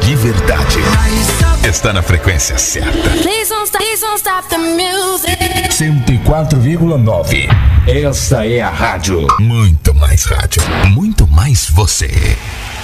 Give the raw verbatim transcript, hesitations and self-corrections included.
de verdade está na frequência certa. cento e quatro vírgula nove. Essa é a rádio. Muito mais rádio. Muito mais você.